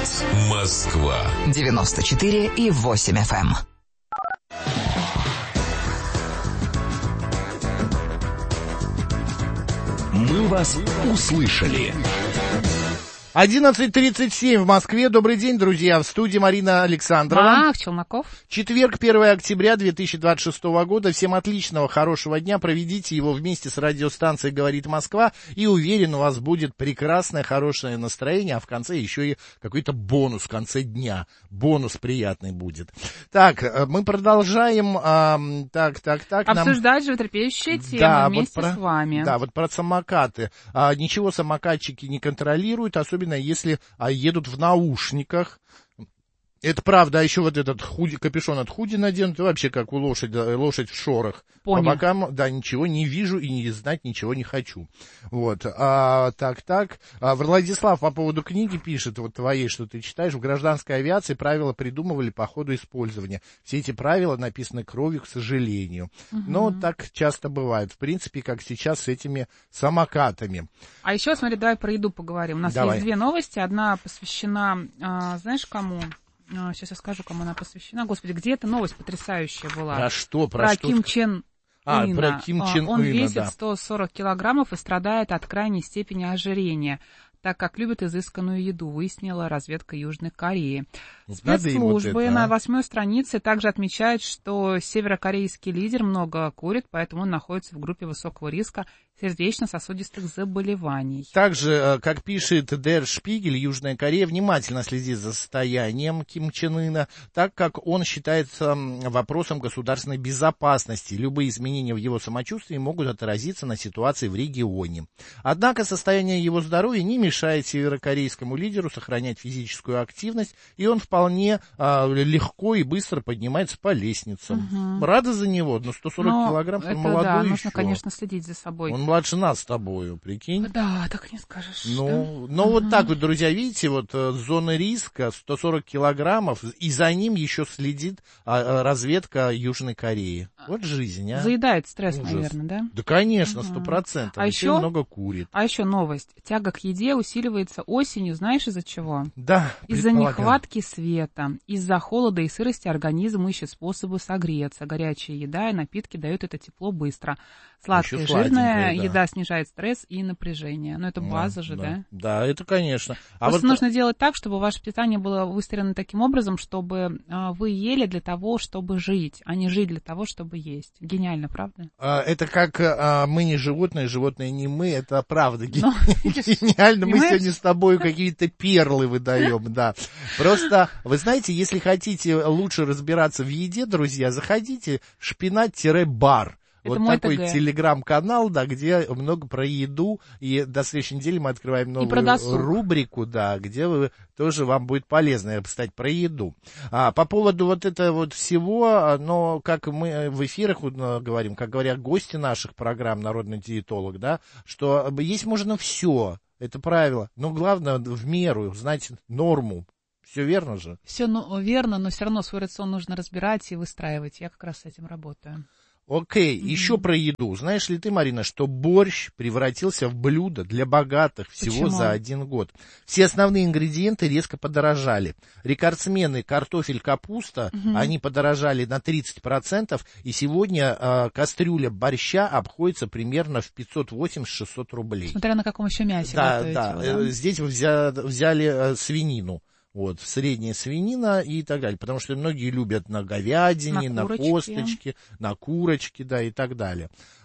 слушать Москва 94,8 FM. Мы вас услышали. 11:37 в Москве. Добрый день, друзья. В студии Марина Александрова. Челноков. Четверг, 1 октября 2026 года. Всем отличного, хорошего дня. Проведите его вместе с радиостанцией «Говорит Москва». И уверен, у вас будет прекрасное, хорошее настроение. А в конце еще и какой-то бонус в конце дня. Бонус приятный будет. Так, мы продолжаем. Обсуждать животрепещущие темы, да, вместе с вами. Да, вот про самокаты. Ничего самокатчики не контролируют, особенно если едут в наушниках. Это правда, а еще вот этот капюшон от худи наденут, вообще как у лошади, лошадь в шорах. Понял. По бокам, да, ничего не вижу и не знать ничего не хочу. Вот, Владислав по поводу книги пишет, вот твоей, что ты читаешь, в гражданской авиации правила придумывали по ходу использования. Все эти правила написаны кровью, к сожалению. Но так часто бывает. В принципе, как сейчас с этими самокатами. А еще, смотри, давай про еду поговорим. У нас есть две новости. Одна посвящена, знаешь, кому? Сейчас я скажу, кому она посвящена. Господи, где эта новость потрясающая была? Про что? Про Ким Чен Ына. Про Ким Чен Ына, Он весит да. 140 килограммов и страдает от крайней степени ожирения, так как любит изысканную еду, выяснила разведка Южной Кореи. Спецслужбы на 8-й странице также отмечают, что северокорейский лидер много курит, поэтому он находится в группе высокого риска сердечно-сосудистых заболеваний. Также, как пишет Der Spiegel, Южная Корея внимательно следит за состоянием Ким Чен Ына, так как он считается вопросом государственной безопасности. Любые изменения в его самочувствии могут отразиться на ситуации в регионе. Однако состояние его здоровья не мешает северокорейскому лидеру сохранять физическую активность, и он вполне легко и быстро поднимается по лесницам. Рада за него, но 140 килограмм, он молодой да, еще. нужно, конечно, следить за собой. Он младше нас с тобою, прикинь. Да, так не скажешь. Ну, вот так вот, друзья, видите, вот зона риска 140 килограммов, и за ним еще следит разведка Южной Кореи. Вот жизнь, а. Заедает стресс, Ужас. наверное, да? Да, конечно, 100%. А еще много курит. А еще новость. Тяга к еде усиливается осенью, знаешь, из-за чего? Да, из-за нехватки света. Из-за холода и сырости организм ищет способы согреться. Горячая еда и напитки дают это тепло быстро. Сладкая, жирная еда снижает стресс и напряжение. Но это база же, да? Да, это конечно. Просто нужно делать так, чтобы ваше питание было выстроено таким образом, чтобы вы ели для того, чтобы жить, а не жить для того, чтобы есть. Гениально, правда? Это как мы не животные, животные не мы, это правда гениально. Мы сегодня с тобой какие-то перлы выдаем, да. Просто, вы знаете, если хотите лучше разбираться в еде, друзья, заходите шпинат-бар. Это вот такой телеграм-канал, да, где много про еду, и до следующей недели мы открываем новую рубрику, да, где вам будет полезно, кстати, про еду. По поводу вот этого вот всего, но как мы в эфирах говорим, как говорят гости наших программ, народный диетолог, да, что есть можно все, это правило, но главное в меру, знать норму. Все верно же? Все верно, но все равно свой рацион нужно разбирать и выстраивать. Я как раз с этим работаю. Окей, еще про еду. Знаешь ли ты, Марина, что борщ превратился в блюдо для богатых всего за 1 год? Все основные ингредиенты резко подорожали. Рекордсмены картофель, капуста, они подорожали на 30%, и сегодня кастрюля борща обходится примерно в 580-600 рублей. Смотря на каком еще мясе готовите. Да. Здесь взяли свинину. Вот, средняя свинина и так далее, потому что многие любят на говядине, на косточке, на курочке, да, и так далее.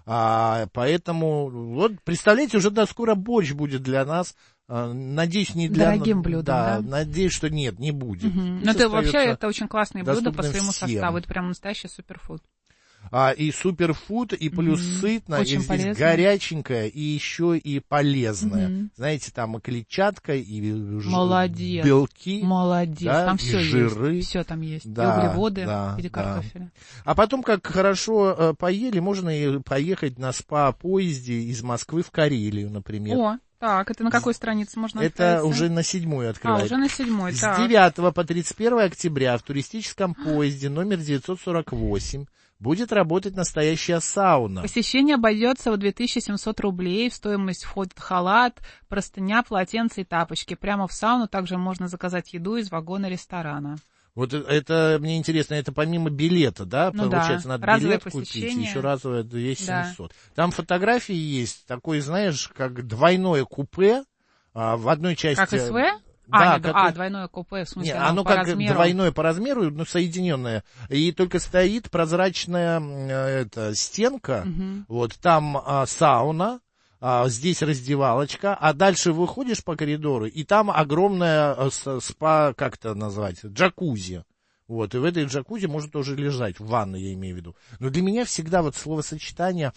Поэтому, вот, представляете, уже скоро борщ будет для нас, надеюсь, не для... Дорогим блюдом, да? Надеюсь, что нет, не будет. Но это очень классное блюдо по своему составу, это прям настоящий суперфуд. И суперфуд, и плюс сытно, очень и здесь полезно. Горяченькое, и еще и полезное. Знаете, там и клетчатка, и белки. Молодец, да, там все жиры. Есть. Все там есть. Да, и углеводы в виде картофеля. А потом, как хорошо поели, можно и поехать на спа-поезде из Москвы в Карелию, например. Так, это на какой странице можно Это уже на 7-й открывается. Уже на 7-й, С так. 9 по 31 октября в туристическом поезде номер 948 будет работать настоящая сауна. Посещение обойдется в 2700 рублей. В стоимость входит халат, простыня, полотенце и тапочки. Прямо в сауну также можно заказать еду из вагона ресторана. Вот это, мне интересно, это помимо билета, да? Ну получается, да. надо Разовое билет купить, посещение. еще разовое 2700. Да. Там фотографии есть, такой, знаешь, как двойное купе, в одной части... Как СВ? Да, двойное купе, в смысле, оно по как размеру. двойное по размеру, но соединенное. И только стоит прозрачная стенка, вот там сауна, здесь раздевалочка, а дальше выходишь по коридору, и там огромная спа, как это назвать, джакузи. Вот, и в этой джакузи можно тоже лежать, в ванной я имею в виду. Но для меня всегда вот словосочетание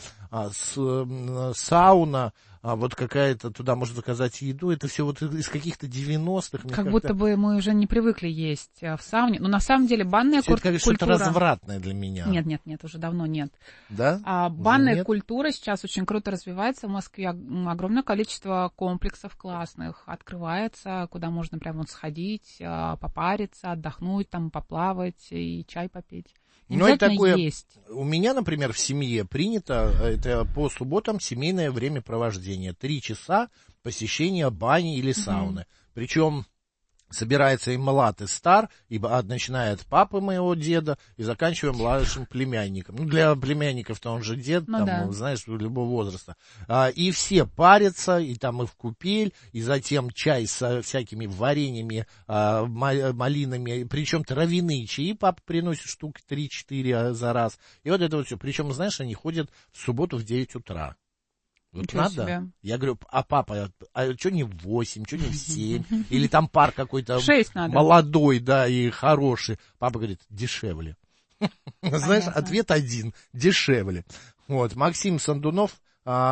сауна, вот какая-то, туда можно заказать еду, это все вот из каких-то 90-х. Как будто бы мы уже не привыкли есть в сауне. Но на самом деле банная культура... Это что-то развратное для меня. Нет, уже давно нет. Да? Банная культура сейчас очень круто развивается. В Москве огромное количество комплексов классных открывается, куда можно прямо вот сходить, попариться, отдохнуть, там поплавать и чай попить. Ну, это такое, есть. У меня, например, в семье принято, это по субботам семейное времяпровождение. 3 часа посещения бани или сауны. Причем собирается и млад, и стар, начиная от папы моего деда и заканчивая младшим племянником. Ну, для племянников-то он же дед, знаешь, любого возраста. И все парятся, и там и в купель, и затем чай со всякими вареньями, малинами, причем травяные чаи папа приносит штук 3-4 за раз. И вот это вот все. Причем, знаешь, они ходят в субботу в 9 утра. Вот ничего надо. себе. Я говорю, папа, что не в 8, что не в 7? Или там пар какой-то молодой, да, и хороший. Папа говорит, дешевле. Знаешь, ответ один, дешевле. Вот, Максим Сандунов,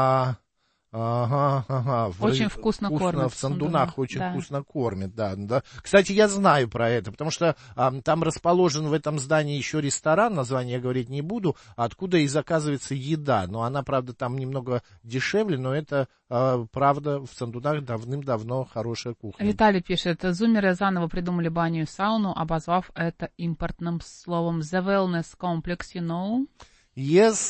очень вкусно кормят. В Сандунах очень вкусно кормят, да. Кстати, я знаю про это, потому что там расположен в этом здании еще ресторан, название я говорить не буду, откуда и заказывается еда. Но она, правда, там немного дешевле, но это, правда, в Сандунах давным-давно хорошая кухня. Виталий пишет, зумеры заново придумали баню и сауну, обозвав это импортным словом The Wellness Complex, you know? Yes,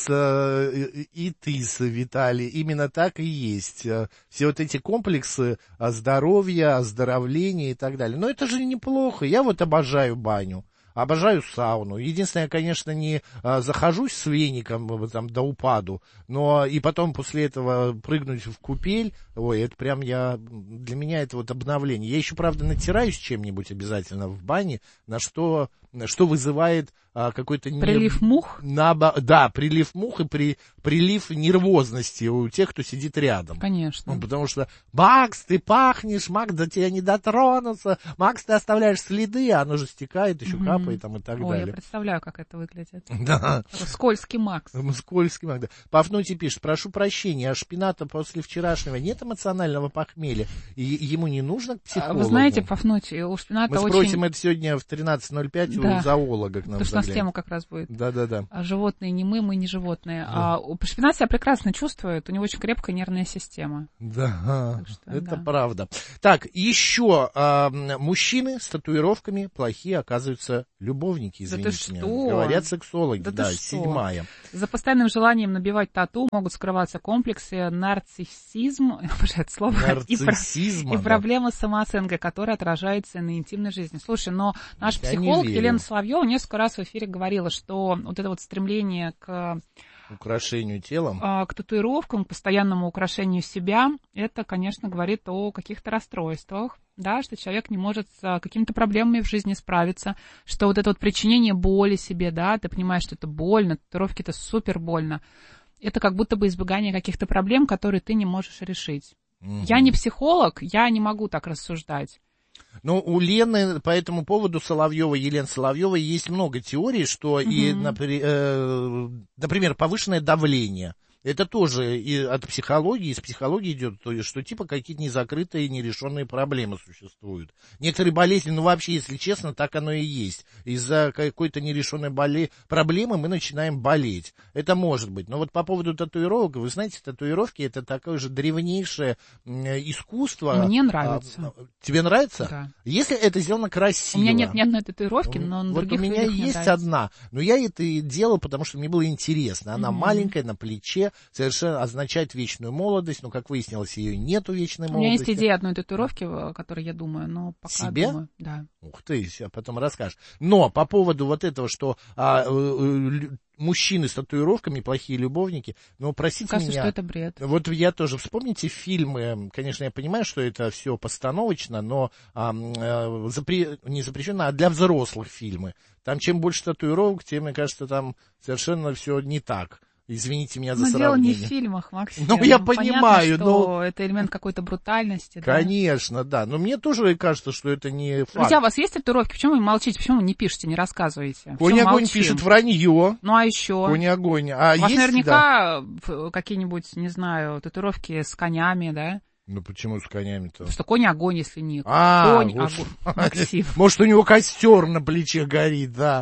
it is, Виталий, именно так и есть. Все вот эти комплексы здоровья, оздоровления и так далее. Но это же неплохо. Я вот обожаю баню, обожаю сауну. Единственное, я, конечно, не захожусь с веником там, до упаду, но и потом после этого прыгнуть в купель, ой, это прям для меня это вот обновление. Я еще, правда, натираюсь чем-нибудь обязательно в бане, на что вызывает какой-то... Прилив мух? Да, прилив мух и прилив нервозности у тех, кто сидит рядом. Конечно. Ну, потому что, Макс, ты пахнешь, Макс, до тебя не дотронуться, Макс, ты оставляешь следы, а оно же стекает, еще капает там, и так далее. Я представляю, как это выглядит. Да. Скользкий Макс. Скользкий Макс, да. Пафнутий пишет, прошу прощения, а шпината после вчерашнего нет эмоционального похмелья, и ему не нужно к психологу? Вы знаете, Пафнутий, у шпината Мы спросим это сегодня в 13:05 у зоолога к нам. Потому что у нас тема как раз будет. Да. Животные не мы не животные. Да. Шпинат себя прекрасно чувствует, у него очень крепкая нервная система. Да, это правда. Так, еще мужчины с татуировками плохие, оказываются, любовники, извините меня. Говорят сексологи, да, 7-я. За постоянным желанием набивать тату могут скрываться комплексы, нарциссизм, обожаю это слово, и проблемы с самооценкой, которые отражаются на интимной жизни. Слушай, но наш психолог Елена Соловьева несколько раз в эфире говорила, что вот это вот стремление к украшению телом, к татуировкам, к постоянному украшению себя, это, конечно, говорит о каких-то расстройствах, да, что человек не может с какими-то проблемами в жизни справиться, что вот это вот причинение боли себе, да, ты понимаешь, что это больно, татуировки это супер больно, это как будто бы избегание каких-то проблем, которые ты не можешь решить. Я не психолог, я не могу так рассуждать. Ну, у Лены по этому поводу Елены Соловьевой есть много теорий, что и, например, повышенное давление. Это тоже и от психологии, из психологии идет, то есть, что типа какие-то незакрытые, нерешенные проблемы существуют. Некоторые болезни, ну вообще, если честно, так оно и есть. Из-за какой-то нерешенной проблемы мы начинаем болеть. Это может быть. Но вот по поводу татуировок, вы знаете, татуировки это такое же древнейшее искусство. Мне нравится. Тебе нравится? Да. Если это сделано красиво. У меня нет ни одной татуировки, но на вот других у меня людях есть нравится. одна, но я это и делал, потому что мне было интересно. Она маленькая, на плече, совершенно означает вечную молодость, но, как выяснилось, ее нету вечной молодости. У меня есть идея одной татуировки, о которой я думаю, но пока Себе? думаю. Да. Ух ты, сейчас потом расскажешь. Но по поводу вот этого, что мужчины с татуировками, плохие любовники, но простите Кажется, меня. что это бред. Вот я тоже, вспомните фильмы, конечно, я понимаю, что это все постановочно, но не запрещено, а для взрослых фильмы. Там чем больше татуировок, тем, мне кажется, там совершенно все не так. Извините меня за сравнение. Но дело не в фильмах, Максим. Ну, я понимаю, понятно, но... что это элемент какой-то брутальности. Конечно, да. Но мне тоже кажется, что это не факт. Друзья, у вас есть татуировки? Почему вы молчите? Почему вы не пишете, не рассказываете? Конь-огонь пишет вранье. Ну, а еще? Конь-огонь. У вас есть, наверняка какие-нибудь, не знаю, татуировки с конями, да? Ну, почему с конями-то? Потому что конь-огонь, если нет. Конь-огонь. Максим. Может, у него костер на плече горит, да.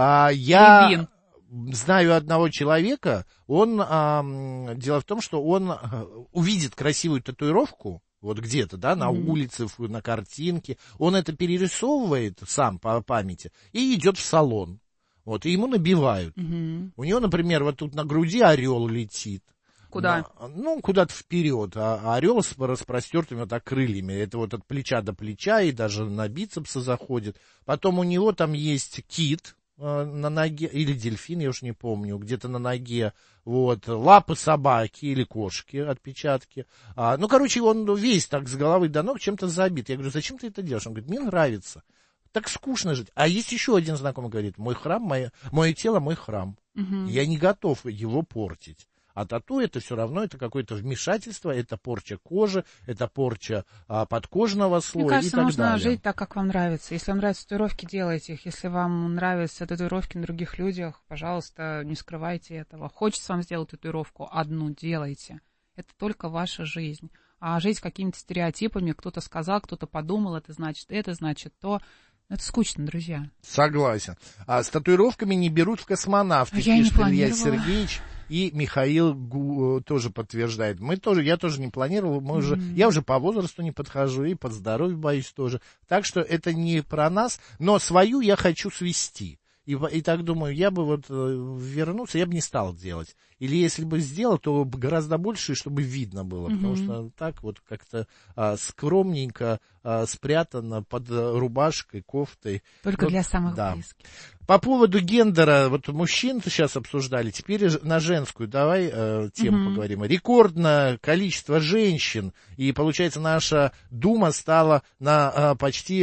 Я знаю одного человека, дело в том, что он увидит красивую татуировку, вот где-то, да, на улице, на картинке, он это перерисовывает сам по памяти и идет в салон, вот, и ему набивают. У него, например, вот тут на груди орел летит. Куда? Ну, куда-то вперед, а орел с распростертыми вот так крыльями, это вот от плеча до плеча и даже на бицепсы заходит. Потом у него там есть кит на ноге, или дельфин, я уж не помню, где-то на ноге, вот, лапы собаки или кошки, отпечатки. Ну, короче, он весь так с головы до ног чем-то забит. Я говорю, зачем ты это делаешь? Он говорит, мне нравится. Так скучно жить. А есть еще один знакомый, говорит, мой храм, мое тело, мой храм. Я не готов его портить. А тату это все равно, это какое-то вмешательство, это порча кожи, это порча подкожного слоя. Мне кажется, и так нужно далее. жить так, как вам нравится. Если вам нравятся татуировки, делайте их. Если вам нравятся татуировки на других людях, пожалуйста, не скрывайте этого. Хочется вам сделать татуировку одну, делайте. Это только ваша жизнь. А жить какими-то стереотипами, кто-то сказал, кто-то подумал, это значит то. Это скучно, друзья. Согласен. А с татуировками не берут в космонавты, пишет Илья Сергеевич. И Михаил тоже подтверждает. Я тоже не планировал, я уже по возрасту не подхожу, и под здоровье боюсь тоже. Так что это не про нас, но свою я хочу свести. И так думаю, я бы вот вернулся, я бы не стал делать. Или если бы сделал, то гораздо больше, чтобы видно было. Потому что так вот как-то скромненько спрятано под рубашкой, кофтой. Только вот, для самых близких. По поводу гендера, вот мужчин сейчас обсуждали, теперь на женскую давай тему поговорим. Рекордное количество женщин, и получается наша Дума стала на почти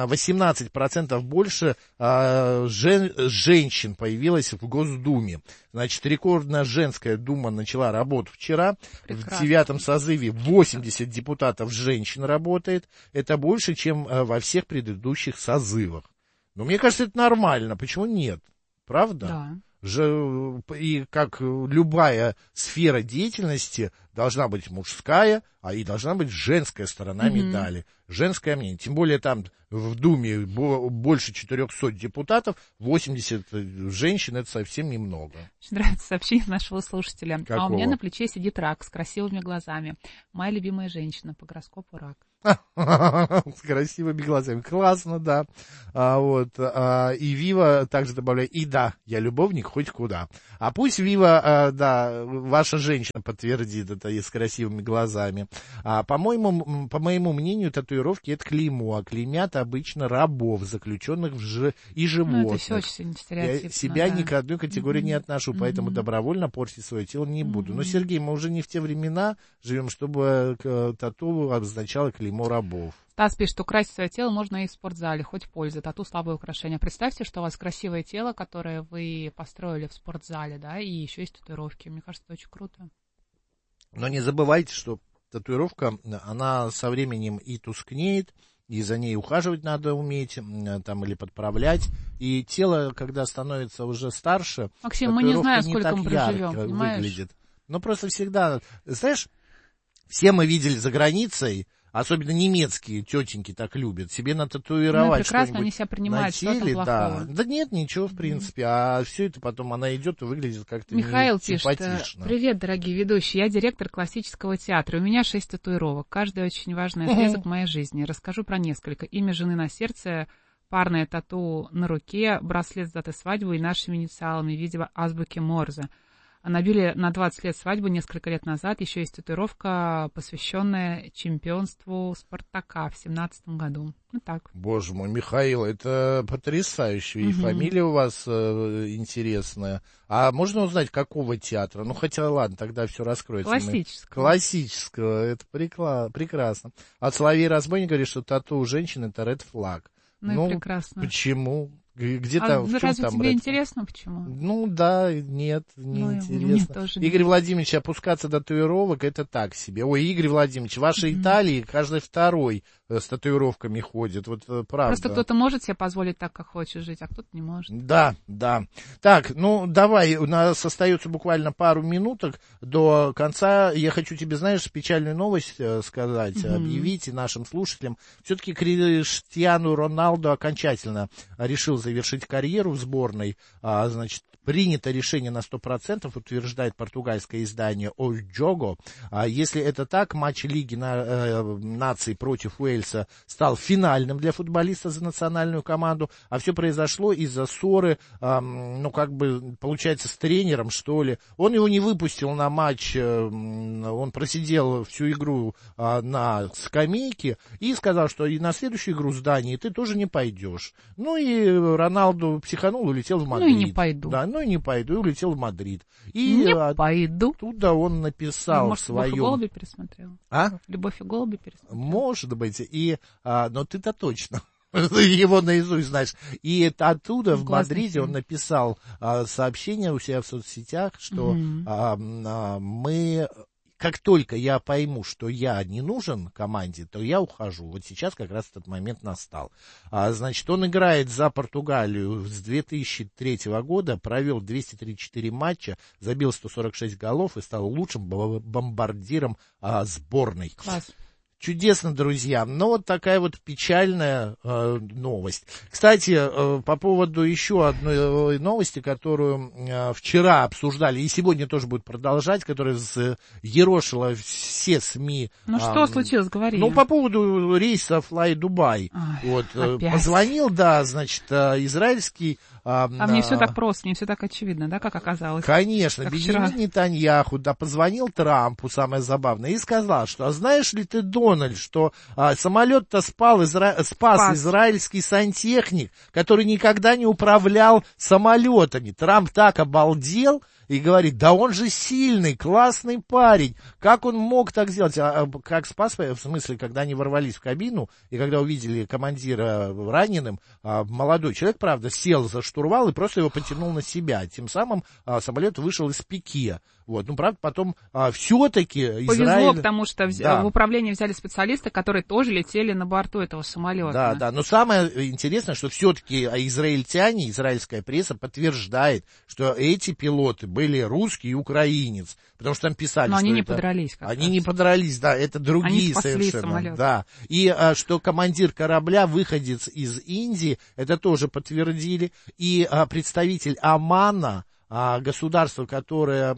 18% больше женщин появилось в Госдуме. Значит, рекордная женская Дума начала работу вчера. Прекрасно. В 9-м созыве 80 депутатов женщин работает. Это больше, чем во всех предыдущих созывах. Но мне кажется, это нормально. Почему нет? Правда? Да. И как любая сфера деятельности должна быть мужская, а и должна быть женская сторона медали. Женское мнение. Тем более там в Думе больше 400 депутатов, 80 женщин, это совсем немного. Очень нравится сообщение нашего слушателя. Какого? А у меня на плече сидит рак с красивыми глазами. Моя любимая женщина по гороскопу рак. С красивыми глазами. Классно, да. И Вива также добавляет, и да, я любовник хоть куда. А пусть Вива, да, ваша женщина подтвердит это и с красивыми глазами. По моему мнению, татуировки это клеймо, а клеймят обычно рабов, заключенных и животных. Ну, это все очень стереотипно. Я себя ни к одной категории не отношу, поэтому добровольно портить свое тело не буду. Но, Сергей, мы уже не в те времена живем, чтобы тату обозначало клеймо рабов. Стас пишет, что красить свое тело можно и в спортзале, хоть польза, тату слабое украшение. Представьте, что у вас красивое тело, которое вы построили в спортзале, да, и еще есть татуировки. Мне кажется, это очень круто. Но не забывайте, что татуировка, она со временем и тускнеет, и за ней ухаживать надо уметь, там, или подправлять. И тело, когда становится уже старше, Максим, мы не знаем, не сколько так мы проживем, ярко понимаешь? выглядит. Ну, просто всегда, знаешь, все мы видели за границей, особенно немецкие тетеньки так любят, себе нататуировать прекрасно, что-нибудь они себя принимают, на теле, что да. Да нет, ничего, в принципе, а все это потом она идет и выглядит как-то Михаил симпатично. пишет: привет, дорогие ведущие, я директор классического театра, у меня 6 татуировок, каждая очень важный отрезок моей жизни. Расскажу про несколько. Имя жены на сердце, парное тату на руке, браслет с датой свадьбы и нашими инициалами в виде азбуки Морзе. Набили на 20 лет свадьбу несколько лет назад. Еще есть татуировка, посвященная чемпионству Спартака в 2017 году. Вот так. Боже мой, Михаил, это потрясающе. И фамилия у вас интересная. А можно узнать, какого театра? Ну, хотя, ладно, тогда все раскроется. Классического. Классического, это прекрасно. А Соловей Разбойник говорит, что тату у женщин — это ред флаг. Ну, и прекрасно. Почему? Где-то, в чем разве там тебе интересно, почему? Ну да, нет, не интересно. Мне тоже Игорь нет. Владимирович, опускаться до татуировок — это так себе. Ой, Игорь Владимирович, в вашей Италии каждый второй с татуировками ходит, вот правда. Просто кто-то может себе позволить так, как хочет жить, а кто-то не может. Да. Так, ну давай, у нас остается буквально пару минуток до конца. Я хочу тебе, знаешь, печальную новость сказать, объявить и нашим слушателям. Все-таки Криштиану Роналду окончательно решил завершить карьеру в сборной. Значит, принято решение на 100%, утверждает португальское издание «Ol Jogo». Если это так, матч Лиги наций против Уэльса стал финальным для футболиста за национальную команду, а все произошло из-за ссоры, получается, с тренером, что ли. Он его не выпустил на матч, он просидел всю игру на скамейке и сказал, что и на следующую игру с Данией ты тоже не пойдешь. Ну и Роналду психанул, улетел в Мадрид. Ну и не пойду. Да, ну и не пойду, и улетел в Мадрид. Пойду. Оттуда он написал может, свое... «Любовь и голуби» пересмотрел? «Любовь и голуби» пересмотрел? Может быть, но ты-то точно его наизусть знаешь. И оттуда, в Мадриде, он написал сообщение у себя в соцсетях, что мы... Как только я пойму, что я не нужен команде, то я ухожу. Вот сейчас как раз этот момент настал. Значит, он играет за Португалию с 2003 года, провел 234 матча, забил 146 голов и стал лучшим бомбардиром сборной. Класс. Чудесно, друзья. Но вот такая вот печальная новость. Кстати, по поводу еще одной новости, которую вчера обсуждали, и сегодня тоже будет продолжать, которая взъерошила все СМИ. Ну, что случилось, говори. Ну, по поводу рейса Fly Dubai. Вот, позвонил, израильский... не все так просто, не все так очевидно, да, как оказалось? Конечно, Беньямин Нетаньяху, позвонил Трампу, самое забавное, и сказал, что, а знаешь ли ты, Дональд, что самолет-то спас израильский сантехник, который никогда не управлял самолетами. Трамп так обалдел и говорит, да он же сильный, классный парень, как он мог так сделать? Как спас, в смысле, когда они ворвались в кабину, и когда увидели командира раненым, молодой человек, правда, сел за штурвал и просто его потянул на себя. Тем самым самолет вышел из пике. Вот. Ну, правда, потом все-таки повезло, потому что в управлении взяли специалисты, которые тоже летели на борту этого самолета. Да. Но самое интересное, что все-таки израильтяне, израильская пресса подтверждает, что эти пилоты были русский и украинец. Потому что там писали, но что они не подрались. Они не подрались, да, это другие совершенно. Самолет. Да. И что командир корабля, выходец из Индии, это тоже подтвердили. И представитель Омана, государство, которое,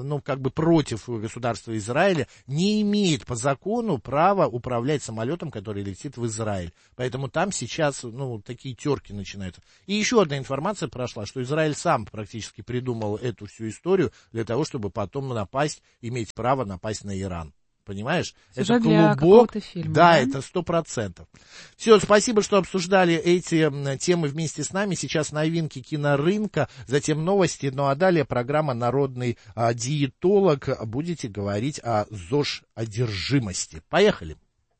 против государства Израиля, не имеет по закону права управлять самолетом, который летит в Израиль. Поэтому там сейчас, такие терки начинаются. И еще одна информация прошла, что Израиль сам практически придумал эту всю историю для того, чтобы потом иметь право напасть на Иран. Понимаешь? Сюжет это клубок. Фильма, да, это 100%. Все, спасибо, что обсуждали эти темы вместе с нами. Сейчас новинки кинорынка, затем новости, а далее программа «Народный диетолог». Будете говорить о ЗОЖ-одержимости. Поехали.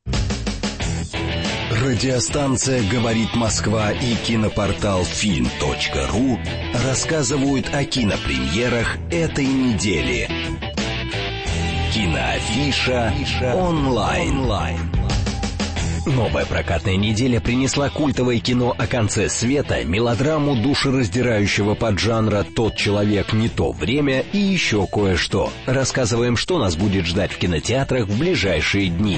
Радиостанция «Говорит Москва» и кинопортал film.ru рассказывают о кинопремьерах этой недели. Киноафиша онлайн. Новая прокатная неделя принесла культовое кино о конце света, мелодраму душераздирающего поджанра «Тот человек, не то время» и еще кое-что. Рассказываем, что нас будет ждать в кинотеатрах в ближайшие дни.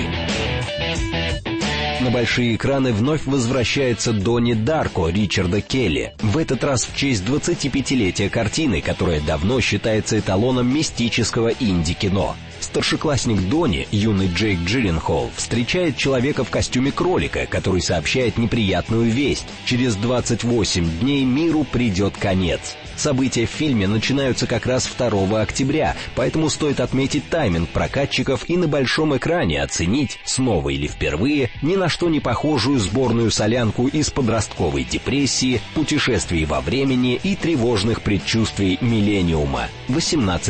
На большие экраны вновь возвращается Донни Дарко Ричарда Келли. В этот раз в честь 25-летия картины, которая давно считается эталоном мистического инди-кино. Старшеклассник Донни, юный Джейк Джилленхол, встречает человека в костюме кролика, который сообщает неприятную весть. Через 28 дней миру придет конец. События в фильме начинаются как раз 2 октября, поэтому стоит отметить тайминг прокатчиков и на большом экране оценить, снова или впервые, ни на что не похожую сборную солянку из подростковой депрессии, путешествий во времени и тревожных предчувствий миллениума. 18+.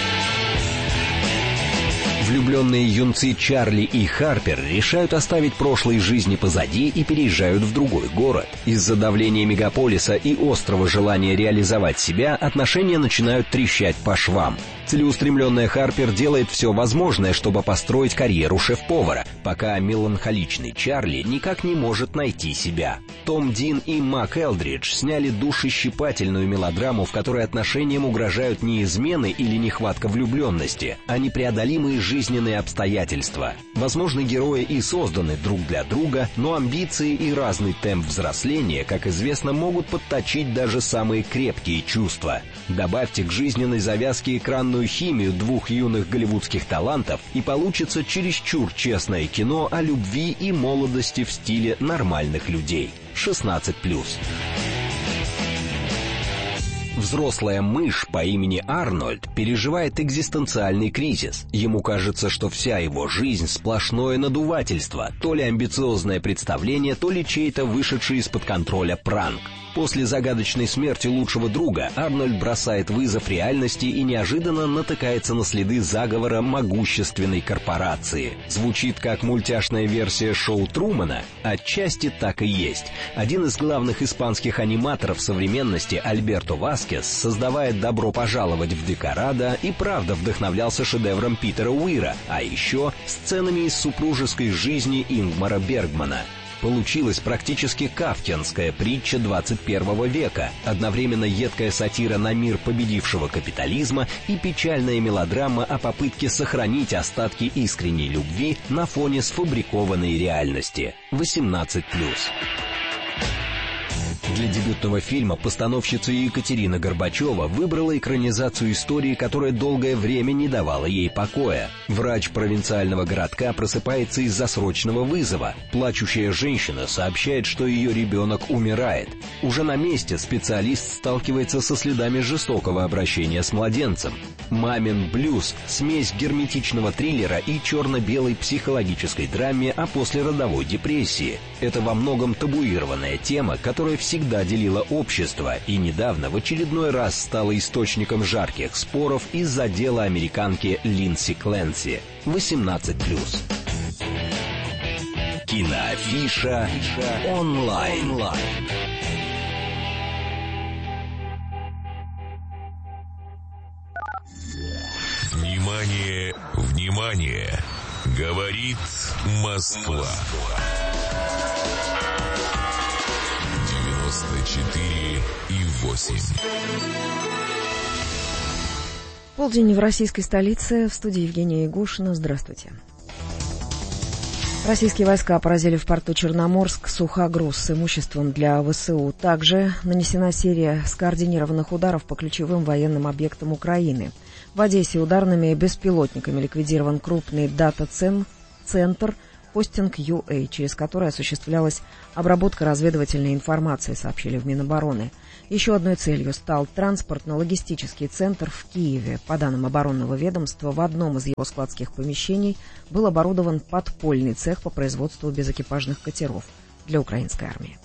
Влюбленные юнцы Чарли и Харпер решают оставить прошлые жизни позади и переезжают в другой город. Из-за давления мегаполиса и острого желания реализовать себя отношения начинают трещать по швам. Целеустремленная Харпер делает все возможное, чтобы построить карьеру шеф-повара, пока меланхоличный Чарли никак не может найти себя. Том Дин и Мак Элдридж сняли душещипательную мелодраму, в которой отношениям угрожают не измены или нехватка влюбленности, а непреодолимые жизненные обстоятельства. Возможно, герои и созданы друг для друга, но амбиции и разный темп взросления, как известно, могут подточить даже самые крепкие чувства. Добавьте к жизненной завязке экранную химию двух юных голливудских талантов, и получится чересчур честное кино о любви и молодости в стиле нормальных людей. 16+. Взрослая мышь по имени Арнольд переживает экзистенциальный кризис. Ему кажется, что вся его жизнь сплошное надувательство, то ли амбициозное представление, то ли чей-то вышедший из-под контроля пранк. После загадочной смерти лучшего друга Арнольд бросает вызов реальности и неожиданно натыкается на следы заговора могущественной корпорации. Звучит как мультяшная версия шоу Трумана? Отчасти так и есть. Один из главных испанских аниматоров современности, Альберто Васкес, создавая «Добро пожаловать в Декорадо», и правда вдохновлялся шедевром Питера Уира, а еще сценами из супружеской жизни Ингмара Бергмана. Получилась практически кафкианская притча 21 века, одновременно едкая сатира на мир победившего капитализма и печальная мелодрама о попытке сохранить остатки искренней любви на фоне сфабрикованной реальности. 18+. Для дебютного фильма постановщица Екатерина Горбачева выбрала экранизацию истории, которая долгое время не давала ей покоя. Врач провинциального городка просыпается из-за срочного вызова. Плачущая женщина сообщает, что ее ребенок умирает. Уже на месте специалист сталкивается со следами жестокого обращения с младенцем. «Мамин блюз» — смесь герметичного триллера и черно-белой психологической драмы о послеродовой депрессии. Это во многом табуированная тема, которая всегда делила общество и недавно в очередной раз стала источником жарких споров из-за дела американки Линдси Кленси. 18+. Киноафиша онлайн. Внимание, внимание! Говорит Москва. 94,8. Полдень в российской столице. В студии Евгения Ягушина. Здравствуйте. Российские войска поразили в порту Черноморск сухогруз с имуществом для ВСУ. Также нанесена серия скоординированных ударов по ключевым военным объектам Украины. В Одессе ударными беспилотниками ликвидирован крупный дата-центр Хостинг.ua, через который осуществлялась обработка разведывательной информации, сообщили в Минобороны. Еще одной целью стал транспортно-логистический центр в Киеве. По данным оборонного ведомства, в одном из его складских помещений был оборудован подпольный цех по производству безэкипажных катеров для украинской армии.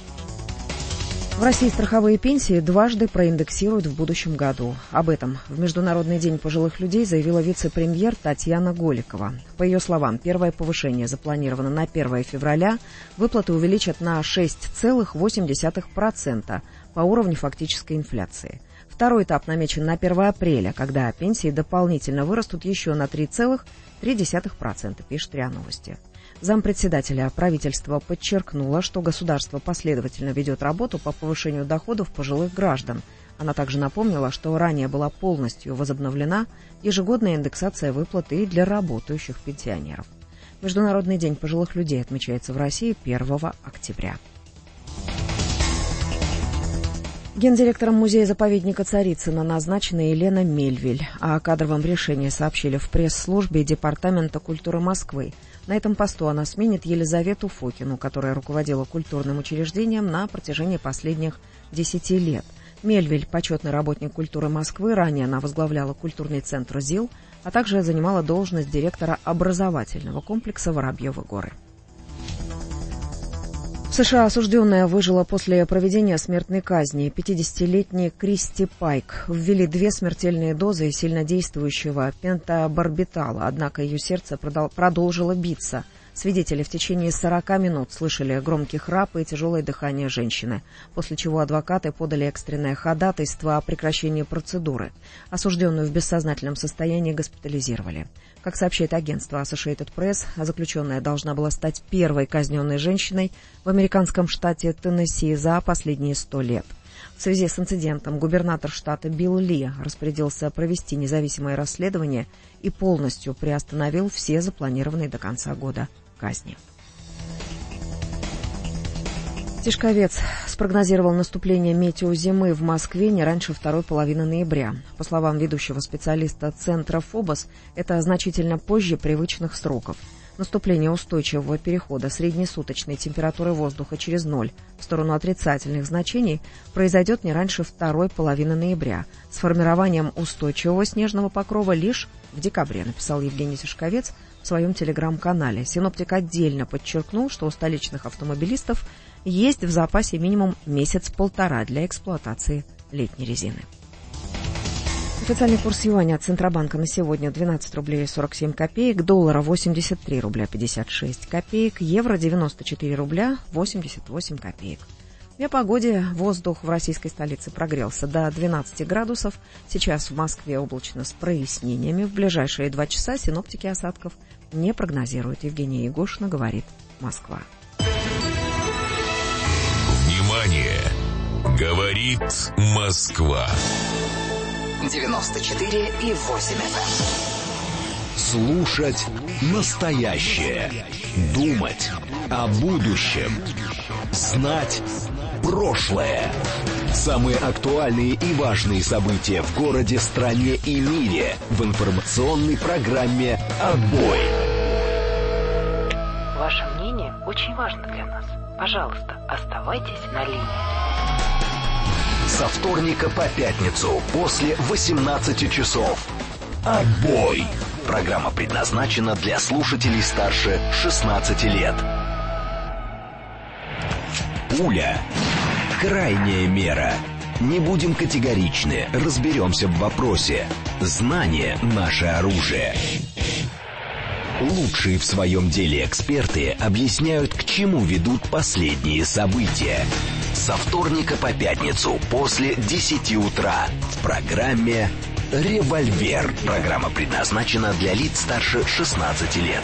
В России страховые пенсии дважды проиндексируют в будущем году. Об этом в Международный день пожилых людей заявила вице-премьер Татьяна Голикова. По ее словам, первое повышение запланировано на 1 февраля, выплаты увеличат на 6,8% по уровню фактической инфляции. Второй этап намечен на 1 апреля, когда пенсии дополнительно вырастут еще на 3,3%, пишет РИА Новости. Зампредседателя правительства подчеркнула, что государство последовательно ведет работу по повышению доходов пожилых граждан. Она также напомнила, что ранее была полностью возобновлена ежегодная индексация выплаты для работающих пенсионеров. Международный день пожилых людей отмечается в России 1 октября. Гендиректором музея-заповедника Царицына назначена Елена Мельвиль. О кадровом решении сообщили в пресс-службе Департамента культуры Москвы. На этом посту она сменит Елизавету Фокину, которая руководила культурным учреждением на протяжении последних 10 лет. Мельвиль – почетный работник культуры Москвы, ранее она возглавляла культурный центр ЗИЛ, а также занимала должность директора образовательного комплекса «Воробьевы горы». В США осужденная выжила после проведения смертной казни. 50-летний Кристи Пайк ввели 2 смертельные дозы сильнодействующего пентабарбитала, однако ее сердце продолжило биться. Свидетели в течение 40 минут слышали громкий храп и тяжелое дыхание женщины, после чего адвокаты подали экстренное ходатайство о прекращении процедуры. Осужденную в бессознательном состоянии госпитализировали. Как сообщает агентство Associated Press, заключенная должна была стать первой казненной женщиной в американском штате Теннесси за последние 100 лет. В связи с инцидентом губернатор штата Билл Ли распорядился провести независимое расследование и полностью приостановил все запланированные до конца года казни. Тишковец спрогнозировал наступление метеозимы в Москве не раньше второй половины ноября. По словам ведущего специалиста Центра ФОБОС, это значительно позже привычных сроков. Наступление устойчивого перехода среднесуточной температуры воздуха через 0 в сторону отрицательных значений произойдет не раньше второй половины ноября, с формированием устойчивого снежного покрова лишь в декабре, написал Евгений Тишковец в своем телеграм-канале. Синоптик отдельно подчеркнул, что у столичных автомобилистов есть в запасе минимум месяц-полтора для эксплуатации летней резины. Официальный курс юаня от Центробанка на сегодня 12 рублей 47 копеек, доллара 83 рубля 56 копеек, евро 94 рубля 88 копеек. И о погоде. Воздух в российской столице прогрелся до 12 градусов. Сейчас в Москве облачно с прояснениями. В ближайшие 2 часа синоптики осадков не прогнозируют. Евгения Егошина, говорит Москва. Внимание! Говорит Москва. 94,8 FM. Слушать настоящее. Думать о будущем. Знать прошлое. Самые актуальные и важные события в городе, стране и мире в информационной программе «Отбой». Ваше мнение очень важно для нас. Пожалуйста, оставайтесь на линии. Со вторника по пятницу после 18 часов. «Отбой». Программа предназначена для слушателей старше 16 лет. Пуля. Крайняя мера. Не будем категоричны, разберемся в вопросе. Знание – наше оружие. Лучшие в своем деле эксперты объясняют, к чему ведут последние события. Со вторника по пятницу после 10 утра в программе «Револьвер». Программа предназначена для лиц старше 16 лет.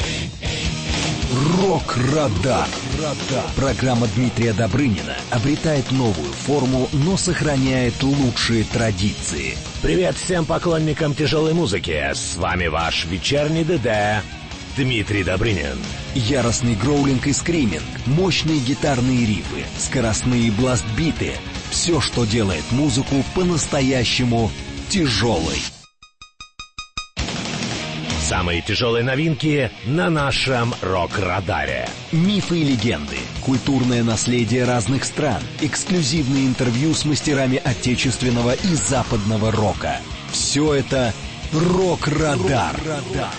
Рок-радар. Программа Дмитрия Добрынина обретает новую форму, но сохраняет лучшие традиции. Привет всем поклонникам тяжелой музыки. С вами ваш вечерний ДД Дмитрий Добрынин. Яростный гроулинг и скриминг, мощные гитарные рифы, скоростные бластбиты. Все, что делает музыку по-настоящему тяжелой. Самые тяжелые новинки на нашем рок-радаре. Мифы и легенды, культурное наследие разных стран, эксклюзивные интервью с мастерами отечественного и западного рока. Все это «Рок-радар».